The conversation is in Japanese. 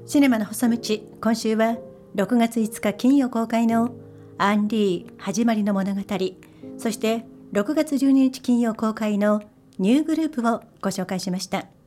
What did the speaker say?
シネマの細道、今週は6月5日金曜公開のアン・リー始まりの物語、そして6月12日金曜公開のニューグループをご紹介しました。